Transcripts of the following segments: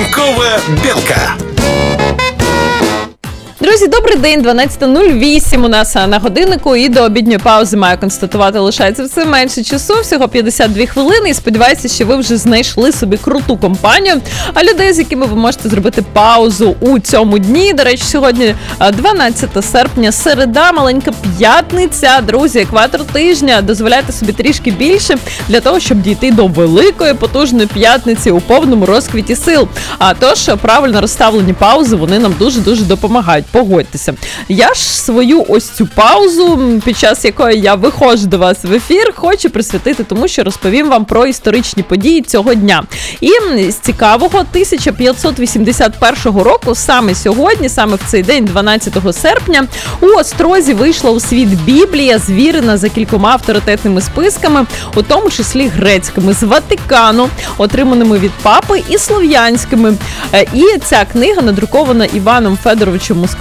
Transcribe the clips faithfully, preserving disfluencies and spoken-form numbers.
Ранкова білка. Друзі, добрий день, дванадцята нуль вісім у нас на годиннику, і до обідньої паузи маю констатувати, лишається все менше часу, всього п'ятдесят дві хвилини, і сподіваюся, що ви вже знайшли собі круту компанію, а людей, з якими ви можете зробити паузу у цьому дні. До речі, сьогодні дванадцяте серпня, середа, маленька п'ятниця, друзі, екватор тижня, дозволяйте собі трішки більше для того, щоб дійти до великої потужної п'ятниці у повному розквіті сил. А тож, правильно розставлені паузи, вони нам дуже-дуже допомагають. Погодьтеся. Я ж свою ось цю паузу, під час якої я виходжу до вас в ефір, хочу присвятити тому, що розповім вам про історичні події цього дня. І з цікавого, тисяча п'ятсот вісімдесят першого року, саме сьогодні, саме в цей день, дванадцятого серпня, у Острозі вийшла у світ Біблія, звірена за кількома авторитетними списками, у тому числі грецькими, з Ватикану, отриманими від папи, і слов'янськими. І ця книга, надрукована Іваном Федоровичем Московитом,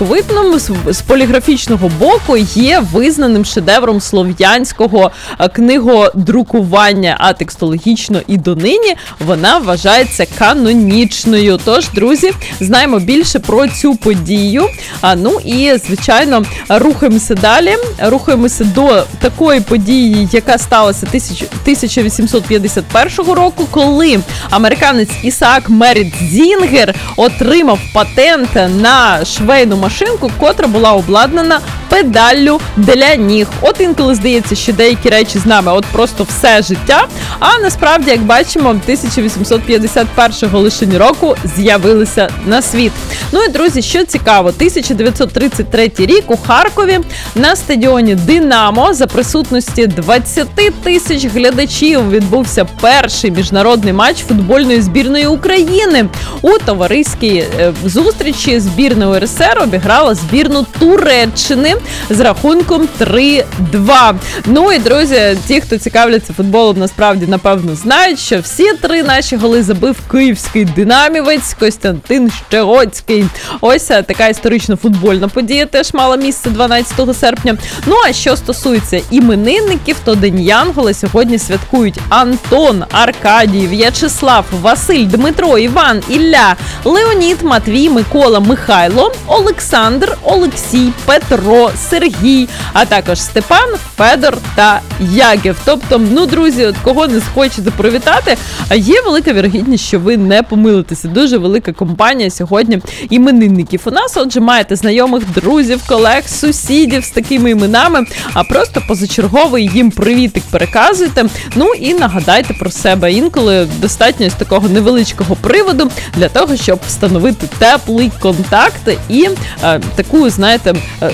з поліграфічного боку є визнаним шедевром слов'янського книгодрукування, а текстологічно і донині вона вважається канонічною. Тож, друзі, знаємо більше про цю подію. А, ну і, звичайно, рухаємося далі. Рухаємося до такої події, яка сталася тисяча вісімсот п'ятдесят першого року, коли американець Ісаак Меріт Зінгер отримав патент на швейну машинку, котра була обладнана педаллю для ніг. От інколи здається, що деякі речі з нами от просто все життя, а насправді, як бачимо, тисяча вісімсот п'ятдесят першого лишень року з'явилися на світ. Ну і, друзі, що цікаво, тисяча дев'ятсот тридцять третій рік у Харкові на стадіоні «Динамо» за присутності двадцять тисяч глядачів відбувся перший міжнародний матч футбольної збірної України. У товариській зустрічі збірна УРСР обіграла збірну Туреччини з рахунком три-два. Ну і, друзі, ті, хто цікавляться футболом, насправді, напевно, знають, що всі три наші голи забив київський динамівець Костянтин Щегоцький. Ось така історична футбольна подія теж мала місце дванадцятого серпня. Ну, а що стосується іменинників, то День Янгола сьогодні святкують Антон, Аркадій, В'ячеслав, Василь, Дмитро, Іван, Ілля, Леонід, Матвій, Микола, Михайло, Олександр, Олексій, Петро, Сергій, а також Степан, Федор та Яків. Тобто, ну, друзі, от кого не схочете привітати, є велика вірогідність, що ви не помилитеся. Дуже велика компанія сьогодні іменинників у нас. Отже, маєте знайомих, друзів, колег, сусідів з такими іменами, а просто позачерговий їм привітик переказуйте. Ну і нагадайте про себе. Інколи достатньо з такого невеличкого приводу для того, щоб встановити теплий контакт і е, таку, знаєте, е,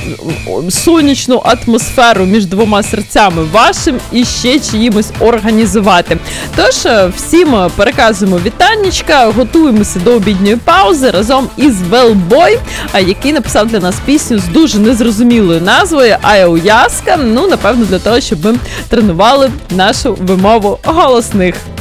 сонячну атмосферу між двома серцями вашим і ще чиїмось організувати. Тож, е, всім переказуємо вітаннячка, готуємося до обідньої паузи разом із Велбой, який написав для нас пісню з дуже незрозумілою назвою «Аяуяска». Ну, напевно, для того, щоб ми тренували нашу вимову голосних.